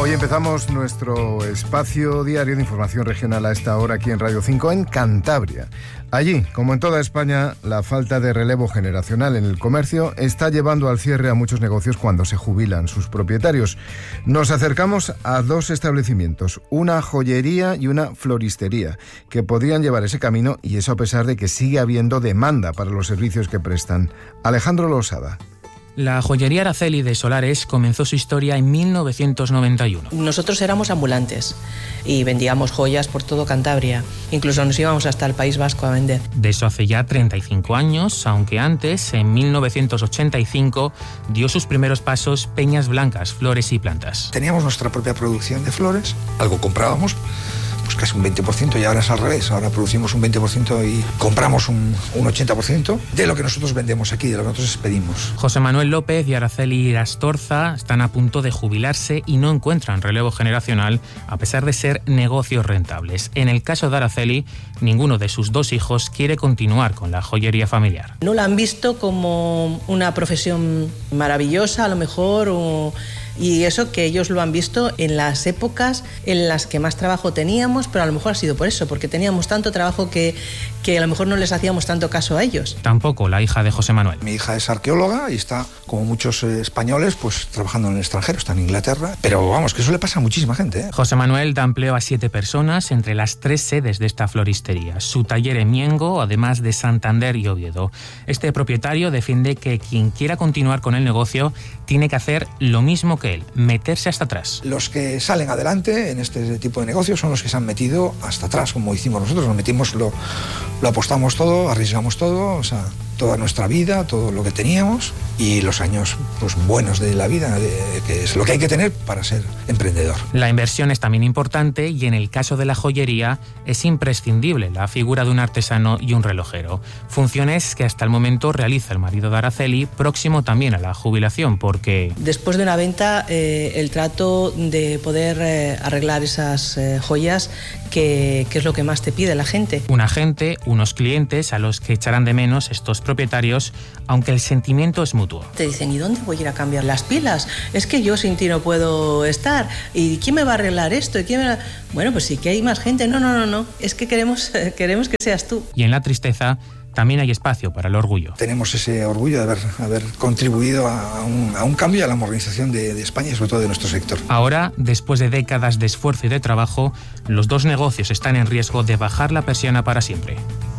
Hoy empezamos nuestro espacio diario de información regional a esta hora aquí en Radio 5 en Cantabria. Allí, como en toda España, la falta de relevo generacional en el comercio está llevando al cierre a muchos negocios cuando se jubilan sus propietarios. Nos acercamos a dos establecimientos, una joyería y una floristería, que podrían llevar ese camino, y eso a pesar de que sigue habiendo demanda para los servicios que prestan. Alejandro Losada. La joyería Araceli de Solares comenzó su historia en 1991. Nosotros éramos ambulantes y vendíamos joyas por todo Cantabria. Incluso nos íbamos hasta el País Vasco a vender. De eso hace ya 35 años, aunque antes, en 1985, dio sus primeros pasos Peñas Blancas, Flores y Plantas. Teníamos nuestra propia producción de flores, algo comprábamos, pues casi un 20%, y ahora es al revés. Ahora producimos un 20% y compramos un 80% de lo que nosotros vendemos aquí, de lo que nosotros expedimos. José Manuel López y Araceli Irastorza están a punto de jubilarse y no encuentran relevo generacional a pesar de ser negocios rentables. En el caso de Araceli, ninguno de sus dos hijos quiere continuar con la joyería familiar. No la han visto como una profesión maravillosa, a lo mejor, y eso que ellos lo han visto en las épocas en las que más trabajo teníamos, pero a lo mejor ha sido por eso, porque teníamos tanto trabajo que a lo mejor no les hacíamos tanto caso a ellos. Tampoco la hija de José Manuel. Mi hija es arqueóloga y está, como muchos españoles, pues trabajando en el extranjero, está en Inglaterra, pero vamos, que eso le pasa a muchísima gente, ¿eh? José Manuel da empleo a 7 personas entre las 3 sedes de esta floristería, su taller en Miengo, además de Santander y Oviedo. Este propietario defiende que quien quiera continuar con el negocio tiene que hacer lo mismo que él, meterse hasta atrás. Los que salen adelante en este tipo de negocios son los que se han metido hasta atrás, como hicimos nosotros. Nos metimos, lo apostamos todo, arriesgamos todo, o sea, toda nuestra vida, todo lo que teníamos, y los años pues buenos de la vida, que es lo que hay que tener para ser emprendedor. La inversión es también importante, y en el caso de la joyería es imprescindible la figura de un artesano y un relojero. Funciones que hasta el momento realiza el marido de Araceli, próximo también a la jubilación, porque después de una venta, el trato de poder arreglar esas joyas, que es lo que más te pide la gente. Una gente, unos clientes a los que echarán de menos estos propietarios, aunque el sentimiento es mutuo. Te dicen, ¿y dónde voy a ir a cambiar las pilas? Es que yo sin ti no puedo estar. ¿Y quién me va a arreglar esto? Bueno, pues sí que hay más gente. No. Es que queremos que seas tú. Y en la tristeza también hay espacio para el orgullo. Tenemos ese orgullo de haber contribuido a un cambio y a la modernización de España y sobre todo de nuestro sector. Ahora, después de décadas de esfuerzo y de trabajo, los dos negocios están en riesgo de bajar la persiana para siempre.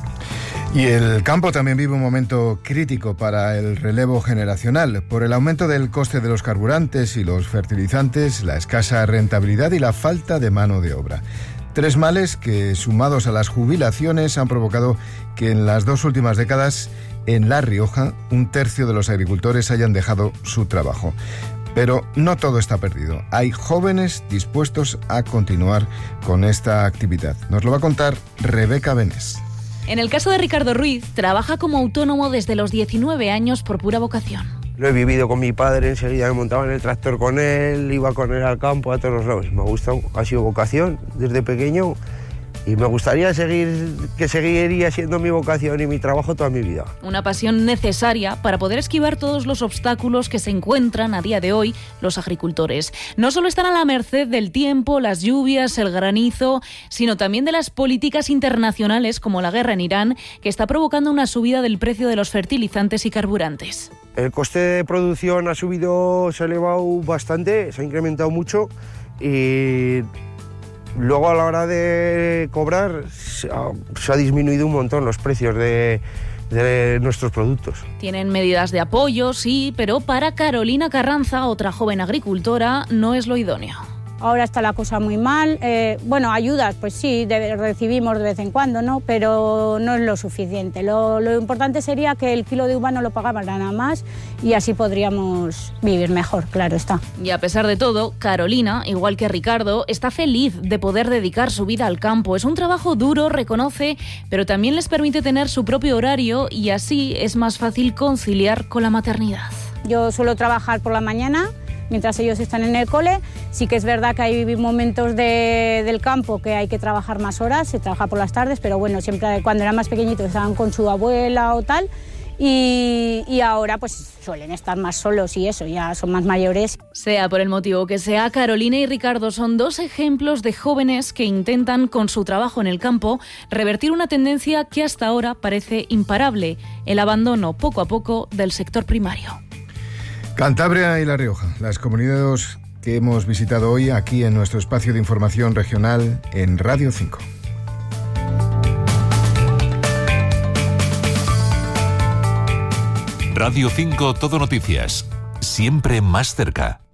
Y el campo también vive un momento crítico para el relevo generacional por el aumento del coste de los carburantes y los fertilizantes, la escasa rentabilidad y la falta de mano de obra. 3 males que, sumados a las jubilaciones, han provocado que en las 2 últimas décadas, en La Rioja, 1/3 de los agricultores hayan dejado su trabajo. Pero no todo está perdido. Hay jóvenes dispuestos a continuar con esta actividad. Nos lo va a contar Rebeca Benés. En el caso de Ricardo Ruiz, trabaja como autónomo desde los 19 años por pura vocación. Lo he vivido con mi padre, enseguida me montaba en el tractor con él, iba con él al campo, a todos los lados. Me ha gustado, ha sido vocación desde pequeño, y me gustaría seguiría siendo mi vocación y mi trabajo toda mi vida. Una pasión necesaria para poder esquivar todos los obstáculos que se encuentran a día de hoy los agricultores. No solo están a la merced del tiempo, las lluvias, el granizo, sino también de las políticas internacionales como la guerra en Irán, que está provocando una subida del precio de los fertilizantes y carburantes. El coste de producción se ha elevado bastante, se ha incrementado mucho, y luego a la hora de cobrar se ha disminuido un montón los precios de nuestros productos. Tienen medidas de apoyo, sí, pero para Carolina Carranza, otra joven agricultora, no es lo idóneo. Ahora está la cosa muy mal. Ayudas, pues sí, recibimos de vez en cuando, ¿no? Pero no es lo suficiente. Lo importante sería que el kilo de uva no lo pagaban nada más, y así podríamos vivir mejor, claro está. Y a pesar de todo, Carolina, igual que Ricardo, está feliz de poder dedicar su vida al campo. Es un trabajo duro, reconoce, pero también les permite tener su propio horario, y así es más fácil conciliar con la maternidad. Yo suelo trabajar por la mañana, mientras ellos están en el cole. Sí que es verdad que hay momentos del campo que hay que trabajar más horas, se trabaja por las tardes, pero bueno, siempre cuando eran más pequeñitos estaban con su abuela o tal, y ahora pues suelen estar más solos y eso, ya son más mayores. Sea por el motivo que sea, Carolina y Ricardo son 2 ejemplos de jóvenes que intentan, con su trabajo en el campo, revertir una tendencia que hasta ahora parece imparable, el abandono poco a poco del sector primario. Cantabria y La Rioja, las comunidades que hemos visitado hoy aquí en nuestro espacio de información regional en Radio 5. Radio 5 Todo Noticias, siempre más cerca.